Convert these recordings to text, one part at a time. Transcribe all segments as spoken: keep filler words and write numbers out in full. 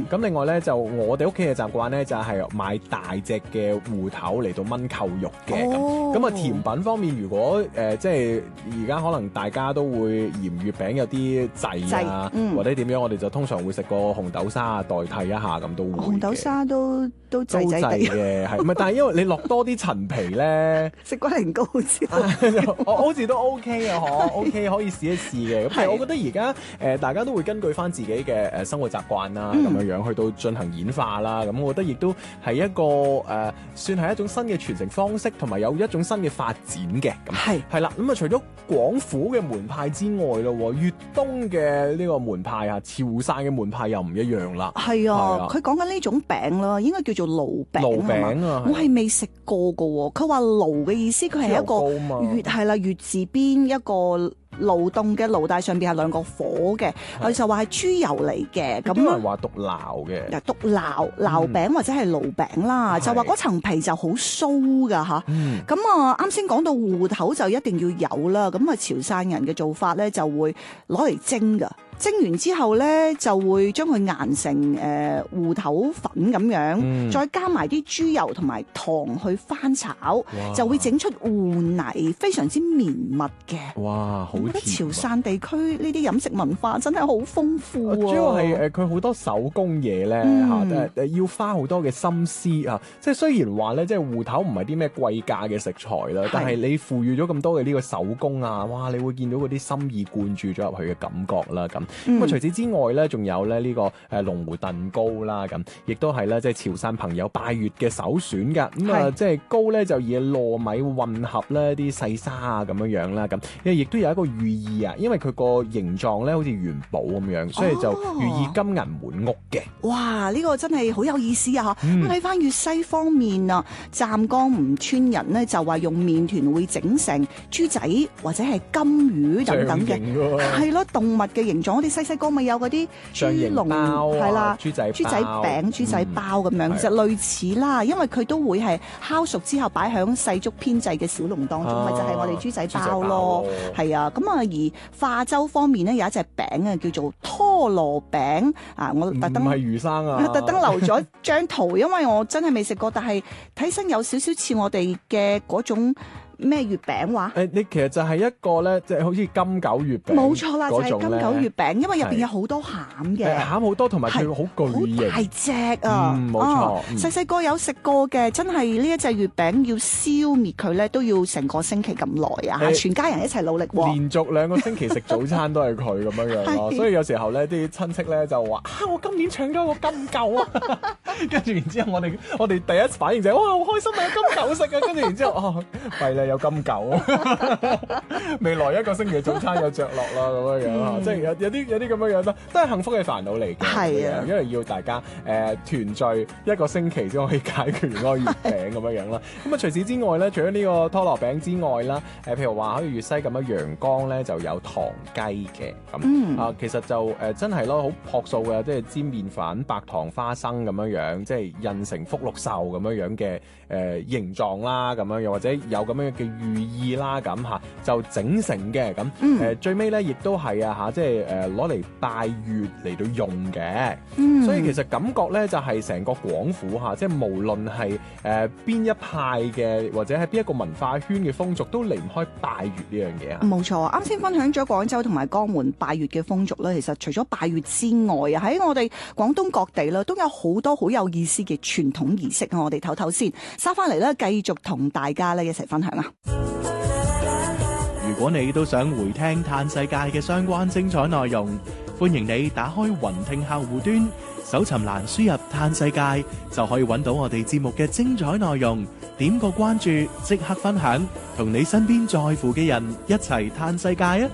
咁另外咧就我哋屋企嘅習慣咧就係買大隻嘅芋頭嚟到炆扣肉嘅。咁咁啊甜品方面，如果誒、呃、即係而家可能大家都會嫌月餅有啲滯啊，嗯、或者點樣，我哋就通常會食個紅豆沙啊代替一下咁都會。 紅豆沙都都滯滯嘅，係唔係？但係因為你落多啲陳皮咧， 食龜苓膏之後， 我好似都 OK 啊，可 OK 可以試一試嘅。咁係我覺得而家誒大家都會根據翻自己嘅誒生活習慣啦，咁樣樣去到進行演化啦。咁我覺得亦都係一個誒、呃、算係一種新嘅傳承方式，同埋有一種新嘅發展嘅。咁係係啦。咁啊，除咗廣府嘅門派之外咯，粵東嘅呢個門派啊，潮汕嘅門派又唔一樣啦。 係啊，佢講緊呢種餅啦，應該叫做爐餅。爐餅啊，我係未食過噶。佢話爐嘅意思，佢係一個月係啦，月字邊一個勞動嘅爐，帶上邊係兩個火嘅。佢就話係豬油嚟嘅。咁有人話獨撈嘅， 獨撈撈餅或者係爐餅啦。就話嗰層皮就好酥噶吓。咁啊，啱先講到芋頭就一定要有啦。咁啊，潮汕人嘅做法咧就會攞嚟蒸噶。蒸完之後咧，就會將佢研成誒、呃、芋頭粉咁樣，嗯、再加埋啲豬油同埋糖去翻炒，就會整出芋泥，非常之綿密嘅。 哇，好甜！ 我覺得潮汕地區呢啲飲食文化真係好豐富、啊。 主要係誒佢好多手工嘢咧嚇，誒要花好多嘅心思啊！即係雖然話咧，即係芋頭唔係啲咩貴價嘅食材啦，但係你賦予咗咁多嘅呢個手工啊，哇！你會見到嗰啲心意灌注咗入去嘅感覺啦，咁。咁啊！除此之外咧，仲有咧呢個誒龍湖燉糕啦，咁亦都係咧即係潮汕朋友拜月嘅首選㗎。咁啊，即係糕咧就以糯米混合咧啲細沙啊咁樣樣啦，咁亦都有一個寓意啊，因為佢個形狀咧好似元寶咁樣，所以就寓意金銀滿屋嘅。 哇！呢個真係好有意思啊！咁睇翻粵西方面啊，湛江吳村人咧就話用麵團會整成豬仔或者係金魚等等嘅，係咯動物嘅形狀，我哋細細個咪有嗰啲豬籠係啦，豬仔豬仔餅、豬仔包咁樣，其實類似啦，因為佢都會係烤熟之後擺響細竹編製嘅小籠當中，咪就係我哋豬仔包咯，係啊。咁啊，而化州方面咧有一隻餅啊，叫做拖羅餅啊，我特登唔係魚生啊，特登留咗張圖，因為我真係未食過，但係睇身有少少似我哋嘅嗰種。咩月餅話？誒， 你其實就係一個咧，即係好似金九月餅。 冇錯啦，就係金九月餅，因為入邊有好多餡嘅。餡好多，同埋佢好巨型。 好大隻啊！ 嗯，冇錯。 細細個有食過嘅，真係呢一隻月餅要消滅佢咧，都要成個星期咁耐啊！全家人一齊努力。 連續兩個星期食早餐都係佢咁樣樣咯，所以有時候咧，啲親戚咧就話：啊，我今年搶咗個金九啊！跟住然之後，我哋我哋第一反應就係：哇，好開心啊，有金九食啊！跟住然之後，哦，弊啦。有金九，未來一個星期早餐有着落啦，咁樣樣啊，即係有有啲有啲咁樣樣啦，都係幸福嘅煩惱嚟嘅。係啊，因為要大家誒、呃、團聚一個星期先可以解決嗰個月餅咁樣樣啦。咁啊，除此之外咧，除咗呢個拖羅餅之外啦，誒譬如話好似粵西咁樣，陽江咧就有糖雞嘅咁、嗯、啊，其實就誒、呃、真係咯，好樸素嘅，即係煎麵粉、白糖、花生咁樣樣，即係印成福祿壽咁樣樣嘅誒形狀啦，咁樣又或者有咁樣嘅寓意啦，咁嚇就整成嘅咁誒，最尾咧亦都係啊嚇，即係誒攞嚟拜月嚟到用嘅，嗯、所以其實感覺咧就係成個廣府嚇，即係無論係誒邊一派嘅或者係邊一個文化圈嘅風俗，都離唔開拜月呢樣嘢啊！ 冇錯，啱先分享咗廣州同埋江門拜月嘅風俗咧，其實除咗拜月之外啊，喺我哋廣東各地咧都有好多好有意思嘅傳統儀式啊！我哋唞唞先，收翻嚟咧繼續同大家咧一齊分享啊！ 如果你都想回聽嘆世界嘅相關精彩內容，歡迎你打開雲聽客戶端，搜尋欄輸入嘆世界，就可以揾到我哋節目嘅精彩內容。點個關注，即刻分享，同你身邊在乎嘅人一齊嘆世界啊！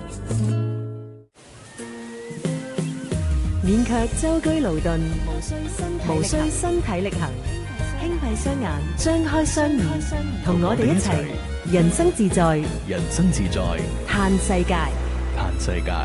免卻舟車勞頓，無需身體力行，輕閉雙眼，張開雙耳，同我哋一齊人生自在， 人生自在， 嘆世界， 嘆世界。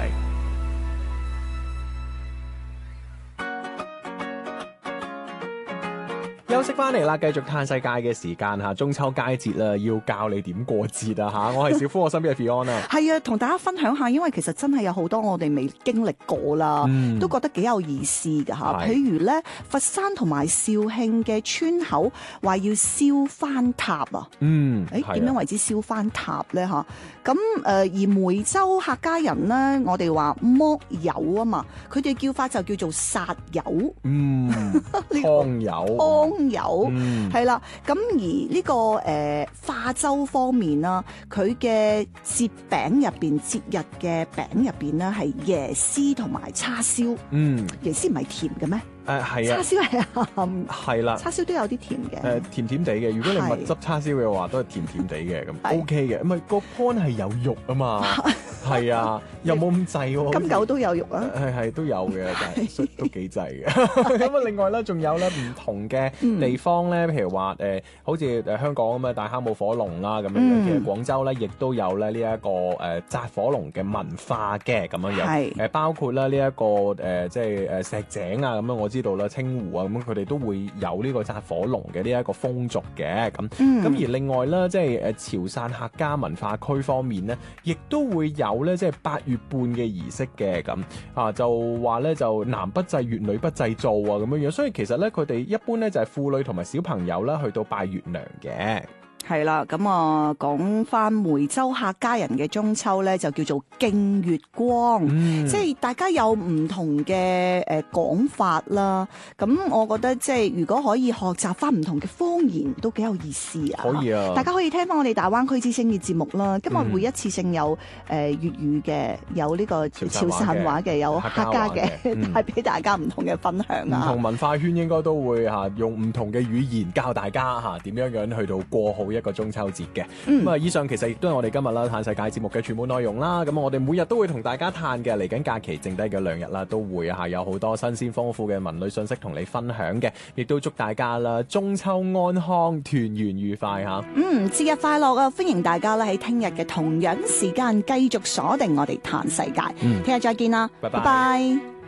休息翻嚟啦，繼續嘆世界嘅時間嚇，中秋佳節啦，要教你點過節啊嚇！我係小夫，我身邊係 Fiona 啊。 係啊，同大家分享下，因為其實真係有好多我哋未經歷過啦， 嗯、 都覺得幾有意思㗎嚇。 是譬如咧，佛山同埋肇慶嘅村口話要燒翻塔啊。 嗯， 誒點樣為之燒翻塔咧嚇？咁誒、呃、而梅州客家人咧，我哋話剝柚啊嘛，佢哋叫法就叫做殺柚。 嗯，湯柚。 湯柚係啦，咁、 嗯、 而呢、這個誒、呃、化州方面啦，佢嘅節餅入邊，節日嘅餅入邊咧係椰絲同埋叉燒。 嗯， 椰絲唔係甜嘅咩？ 誒係啊， 叉燒係鹹， 係啦， 叉燒都有啲甜嘅。 誒甜甜地嘅，如果你蜜汁叉燒嘅話，都係甜甜地嘅，咁 OK 嘅。唔係個 point 係有肉啊嘛，係啊，又冇咁滯喎。 金九都有肉啊， 係係都有嘅，但係都幾滯嘅。咁啊，另外咧，仲有咧唔同嘅地方咧，譬如話誒，好似誒香港咁啊，大坑舞火龍啦咁樣樣。其實廣州咧，亦都有咧呢一個誒紮火龍嘅文化嘅咁樣樣。誒包括咧呢一個誒即係誒石井啊咁樣，我知。知道啦，清湖啊，咁佢哋都會有呢個紮火龍嘅呢一個風俗嘅，咁咁、嗯、而另外咧，即係誒潮汕客家文化區方面咧，亦都會有咧，即係八月半嘅儀式嘅，咁啊就話咧就男不祭月，女不祭灶啊咁樣樣，所以其實咧佢哋一般咧就係婦女同埋小朋友啦去到拜月娘嘅。 係啦，咁啊講翻梅州客家人嘅中秋咧，就叫做敬月光，嗯、即係大家有唔同嘅誒講法啦。咁我覺得即係如果可以學習翻唔同嘅方言，都幾有意思啊！ 可以啊， 大家可以聽翻我哋大灣區之星嘅節目啦。今日會一次性有誒粵語嘅，有呢個潮汕話嘅，有客家嘅，帶俾、嗯、大家唔同嘅分享啊！ 唔同文化圈應該都會嚇用唔同嘅語言教大家嚇點樣樣去到過好一個中秋節嘅。咁啊、嗯，以上其實亦都係我哋今日啦嘆世界節目嘅全部內容啦。咁我哋每日都會同大家嘆嘅，嚟緊假期剩低嘅兩日啦，都會嚇有好多新鮮豐富嘅文旅信息同你分享嘅。亦都祝大家啦中秋安康，團圓愉快嚇。 嗯，節日快樂啊！歡迎大家咧喺聽日嘅同樣時間繼續鎖定我哋嘆世界。嗯，聽日再見啦，拜拜。